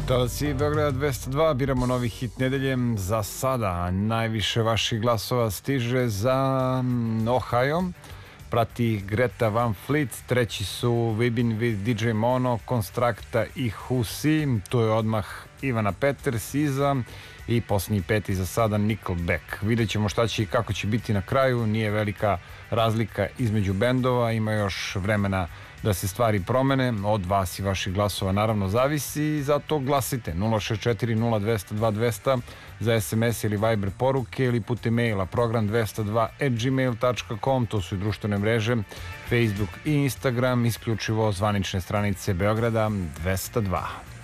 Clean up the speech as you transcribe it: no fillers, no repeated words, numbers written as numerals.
Talasi Beograda 202, biramo novi hit nedelje. Za sada najviše vaših glasova stiže za Ohio, prati Greta Van Fleet, treći su We've Been With DJ Mono, Constructa i Husi, tu je odmah Ivana Peters iza i posljednji peti za sada Nickelback. Vidjet ćemo šta će i kako će biti na kraju, nije velika razlika između bendova, ima još vremena da se stvari promene, od vas i vaših glasova naravno zavisi i zato glasite 064 0200 2200 za SMS ili Viber poruke ili putem maila program 202@gmail.com, to su i društvene mreže Facebook i Instagram, isključivo zvanične stranice Beograda 202.